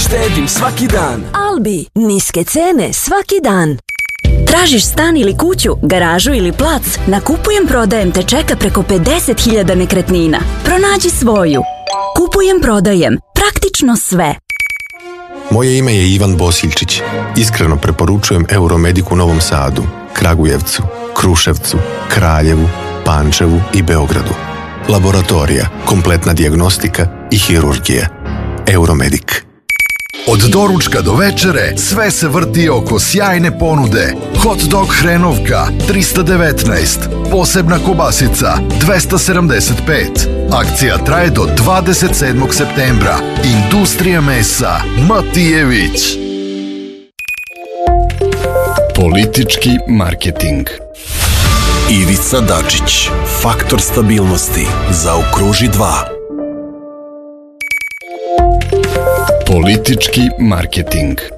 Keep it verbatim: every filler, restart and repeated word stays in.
štedim svaki dan. Albi, niske cene svaki dan. Tražiš stan ili kuću, garažu ili plac? Na Kupujem prodajem te čeka preko pedeset hiljada nekretnina. Pronađi svoju. Kupujem prodajem. Praktično sve. Moje ime je Ivan Bosiljčić. Iskreno preporučujem Euromedic u Novom Sadu, Kragujevcu, Kruševcu, Kraljevu, Pančevu i Beogradu. Laboratorija, kompletna dijagnostika i hirurgija. Euromedic. Od doručka do večere sve se vrti oko sjajne ponude. Hot dog hrenovka trista devetnaest, posebna kobasica dvesta sedamdeset pet. Akcija traje do dvadeset sedmog septembra. Industrija mesa Matijević. Politički marketing. Ivica Dačić, faktor stabilnosti. Zaokruži dva. Politički marketing.